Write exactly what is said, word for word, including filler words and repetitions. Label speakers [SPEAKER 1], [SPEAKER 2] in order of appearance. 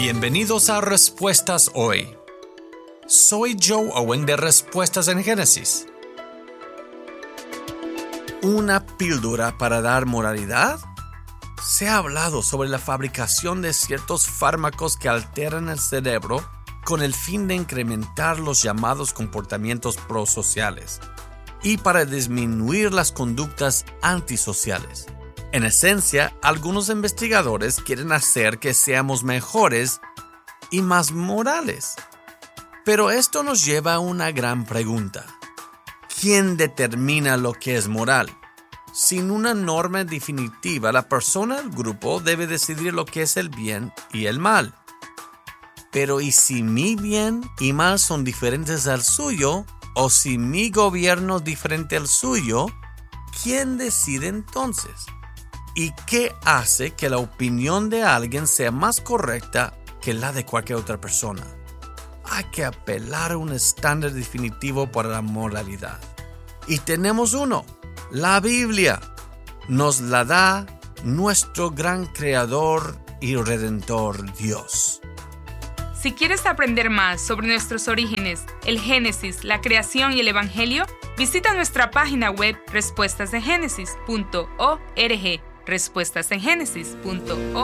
[SPEAKER 1] Bienvenidos a Respuestas Hoy. Soy Joe Owen de Respuestas en Génesis. ¿Una píldora para dar moralidad? Se ha hablado sobre la fabricación de ciertos fármacos que alteran el cerebro con el fin de incrementar los llamados comportamientos prosociales y para disminuir las conductas antisociales. En esencia, algunos investigadores quieren hacer que seamos mejores y más morales. Pero esto nos lleva a una gran pregunta. ¿Quién determina lo que es moral? Sin una norma definitiva, la persona del grupo debe decidir lo que es el bien y el mal. Pero ¿y si mi bien y mal son diferentes al suyo? ¿O si mi gobierno es diferente al suyo? ¿Quién decide entonces? ¿Y qué hace que la opinión de alguien sea más correcta que la de cualquier otra persona? Hay que apelar a un estándar definitivo para la moralidad. Y tenemos uno, la Biblia. Nos la da nuestro gran creador y redentor Dios.
[SPEAKER 2] Si quieres aprender más sobre nuestros orígenes, el Génesis, la creación y el Evangelio, visita nuestra página web respuestas en génesis punto org. respuestas en génesis punto org.